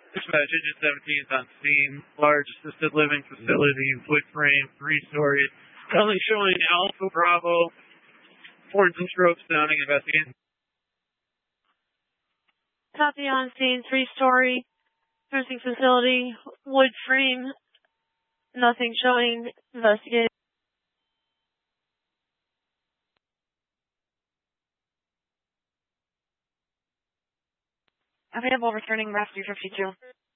Dispatch Engine 17 is on scene. Large assisted living facility, wood frame, 3-story. Only showing Alpha Bravo. Fords and strokes sounding investigation. Copy on scene, 3-story. Nursing facility, wood frame. Nothing showing investigation. Available returning rescue 52.